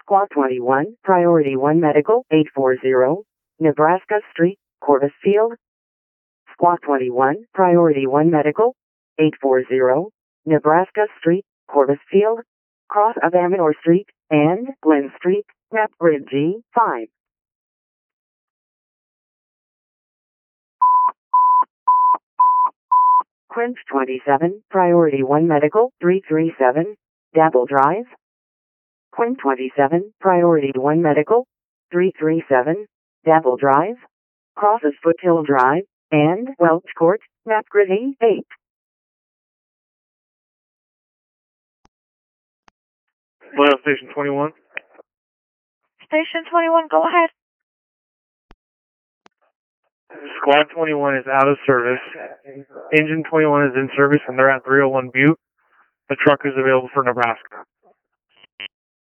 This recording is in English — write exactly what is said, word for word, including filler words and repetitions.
Squad twenty-one, Priority one Medical, eight forty, Nebraska Street, Corvus Field. Squad twenty-one, Priority one Medical, eight forty, Nebraska Street, Corvus Field, cross of Amador Street, and Glen Street, map grid G five. Quince twenty-seven, Priority one Medical, three thirty-seven, Dapple Drive. Quinn twenty-seven, Priority one Medical, three thirty-seven, Dapple Drive, crosses Foothill Drive, and Welch Court, map grid E eight. Well, Station twenty-one. Station twenty-one, go ahead. Squad twenty-one is out of service. Engine twenty-one is in service, and they're at three oh one Butte. The truck is available for Nebraska.